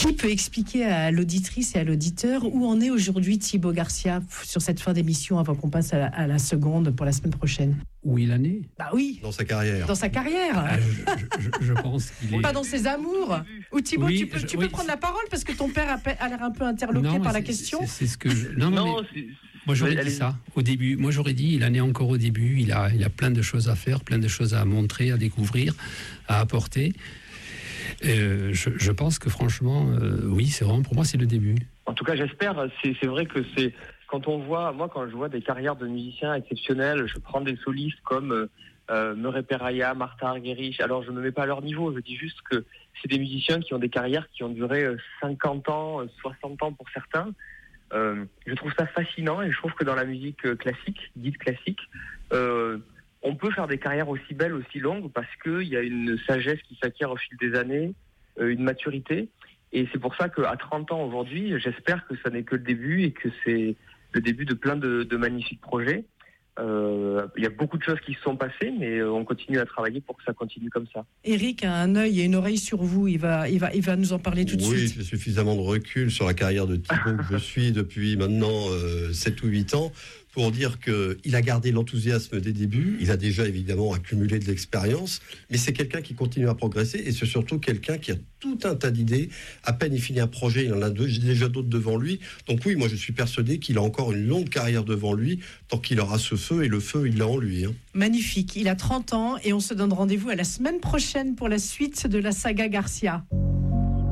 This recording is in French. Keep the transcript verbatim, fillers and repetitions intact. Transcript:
Qui peut expliquer à l'auditrice et à l'auditeur où en est aujourd'hui Thibaut Garcia sur cette fin d'émission avant qu'on passe à la, à la seconde pour la semaine prochaine? Où il en est? Bah oui. Dans sa carrière. Dans sa carrière. Ah, je, je, je pense qu'il est... Pas dans ses amours. Ou Thibaut, Oui, tu peux, je- tu oui. peux prendre la parole parce que ton père a, a l'air un peu interloqué Non, par la c'est- question. C'est, c'est ce que je... Non, non, Non, mais c'est- moi j'aurais elle dit est- ça au début. Moi j'aurais dit, il en est encore au début. Il a, il a plein de choses à faire, plein de choses à montrer, à découvrir, à apporter. Euh, je, je pense que franchement, euh, oui, c'est vraiment, pour moi, c'est le début. En tout cas, j'espère. C'est, c'est vrai que c'est quand on voit, moi, quand je vois des carrières de musiciens exceptionnels, je prends des solistes comme euh, euh, Murray Peraya, Martha Argerich. Alors, je me mets pas à leur niveau. Je dis juste que c'est des musiciens qui ont des carrières qui ont duré euh, cinquante ans, euh, soixante ans pour certains. Euh, je trouve ça fascinant et je trouve que dans la musique euh, classique, dite classique, euh, on peut faire des carrières aussi belles, aussi longues, parce qu'il y a une sagesse qui s'acquiert au fil des années, euh, une maturité. Et c'est pour ça qu'à trente ans aujourd'hui, j'espère que ça n'est que le début et que c'est le début de plein de, de magnifiques projets. Euh, il y a beaucoup de choses qui se sont passées, mais on continue à travailler pour que ça continue comme ça. Eric a un œil et une oreille sur vous. Il va, il va, il va nous en parler tout de Oui, suite. j'ai suffisamment de recul sur la carrière de Thibaut que je suis depuis maintenant euh, sept ou huit ans pour dire qu'il a gardé l'enthousiasme des débuts. Il a déjà évidemment accumulé de l'expérience, mais c'est quelqu'un qui continue à progresser et c'est surtout quelqu'un qui a tout un tas d'idées. À peine il finit un projet, il en a deux, déjà d'autres devant lui. Donc oui, moi je suis persuadé qu'il a encore une longue carrière devant lui tant qu'il aura ce feu, et le feu il l'a en lui. Hein. Magnifique. Il a trente ans et on se donne rendez-vous à la semaine prochaine pour la suite de la saga Garcia.